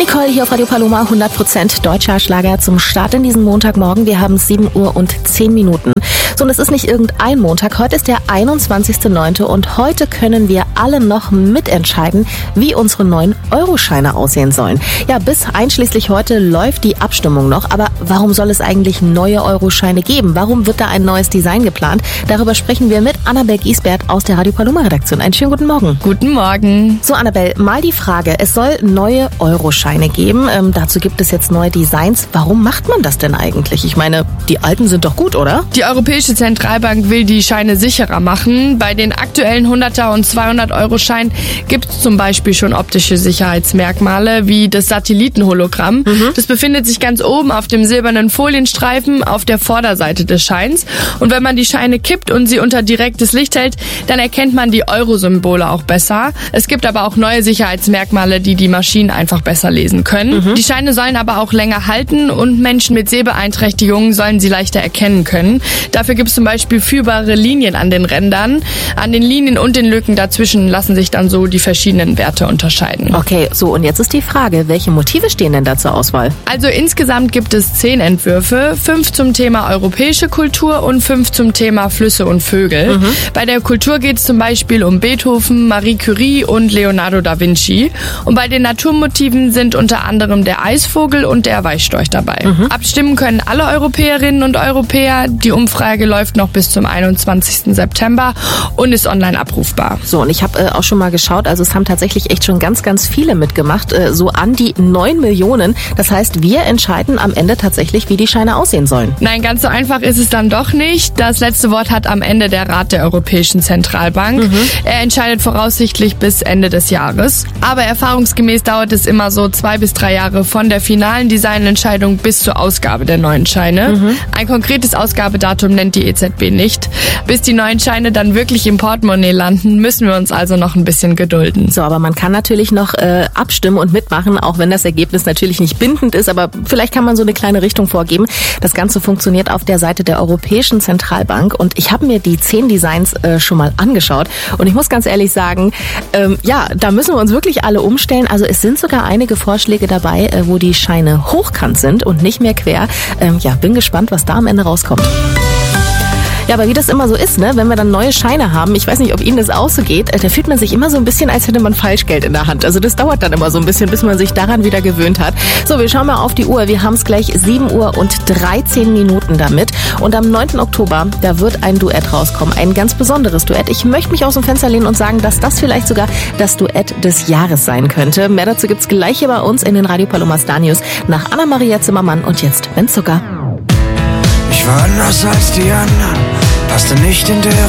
Nicole hier auf Radio Paloma, 100% deutscher Schlager zum Start in diesen Montagmorgen. Wir haben 7 Uhr und 10 Minuten. So, und es ist nicht irgendein Montag. Heute ist der 21.09. und heute können wir alle noch mitentscheiden, wie unsere neuen Euroscheine aussehen sollen. Ja, bis einschließlich heute läuft die Abstimmung noch. Aber warum soll es eigentlich neue Euroscheine geben? Warum wird da ein neues Design geplant? Darüber sprechen wir mit Annabel Giesbert aus der Radio Paloma Redaktion. Einen schönen guten Morgen. Guten Morgen. So, Annabel, mal die Frage. Es soll neue Euroscheine geben. Dazu gibt es jetzt neue Designs. Warum macht man das denn eigentlich? Ich meine, die alten sind doch gut, oder? Die Europäische Zentralbank will die Scheine sicherer machen. Bei den aktuellen 100er und 200-Euro-Scheinen gibt es zum Beispiel schon optische Sicherheitsmerkmale, wie das Satellitenhologramm. Das befindet sich ganz oben auf dem silbernen Folienstreifen auf der Vorderseite des Scheins. Und wenn man die Scheine kippt und sie unter direktes Licht hält, dann erkennt man die Euro-Symbole auch besser. Es gibt aber auch neue Sicherheitsmerkmale, die die Maschinen einfach besser lesen können. Die Scheine sollen aber auch länger halten und Menschen mit Sehbeeinträchtigungen sollen sie leichter erkennen können. Dafür gibt es zum Beispiel führbare Linien an den Rändern. An den Linien und den Lücken dazwischen lassen sich dann so die verschiedenen Werte unterscheiden. Okay, so und jetzt ist die Frage, welche Motive stehen denn da zur Auswahl? Also insgesamt gibt es 10 Entwürfe, 5 zum Thema europäische Kultur und 5 zum Thema Flüsse und Vögel. Bei der Kultur geht es zum Beispiel um Beethoven, Marie Curie und Leonardo da Vinci. Und bei den Naturmotiven sind unter anderem der Eisvogel und der Weißstorch dabei. Abstimmen können alle Europäerinnen und Europäer. Die Umfrage läuft noch bis zum 21. September und ist online abrufbar. So, und ich habe auch schon mal geschaut, also es haben tatsächlich echt schon ganz, ganz viele mitgemacht, so an die 9 Millionen. Das heißt, wir entscheiden am Ende tatsächlich, wie die Scheine aussehen sollen. Nein, ganz so einfach ist es dann doch nicht. Das letzte Wort hat am Ende der Rat der Europäischen Zentralbank. Er entscheidet voraussichtlich bis Ende des Jahres. Aber erfahrungsgemäß dauert es immer so 2 bis 3 Jahre von der finalen Designentscheidung bis zur Ausgabe der neuen Scheine. Ein konkretes Ausgabedatum nennt die EZB nicht. Bis die neuen Scheine dann wirklich im Portemonnaie landen, müssen wir uns also noch ein bisschen gedulden. So, aber man kann natürlich noch abstimmen und mitmachen, auch wenn das Ergebnis natürlich nicht bindend ist, aber vielleicht kann man so eine kleine Richtung vorgeben. Das Ganze funktioniert auf der Seite der Europäischen Zentralbank und ich habe mir die 10 Designs schon mal angeschaut und ich muss ganz ehrlich sagen, ja, da müssen wir uns wirklich alle umstellen. Also es sind sogar einige Vorschläge dabei, wo die Scheine hochkant sind und nicht mehr quer. Ja, bin gespannt, was da am Ende rauskommt. Ja, aber wie das immer so ist, ne, wenn wir dann neue Scheine haben, ich weiß nicht, ob Ihnen das auch so geht, da fühlt man sich immer so ein bisschen, als hätte man Falschgeld in der Hand. Also das dauert dann immer so ein bisschen, bis man sich daran wieder gewöhnt hat. So, wir schauen mal auf die Uhr. Wir haben es gleich 7 Uhr und 13 Minuten damit. Und am 9. Oktober, da wird ein Duett rauskommen. Ein ganz besonderes Duett. Ich möchte mich aus dem Fenster lehnen und sagen, dass das vielleicht sogar das Duett des Jahres sein könnte. Mehr dazu gibt's gleich hier bei uns in den Radio Paloma Star News nach Anna-Maria Zimmermann und jetzt Ben Zucker. Ich war anders als die anderen, passte nicht in der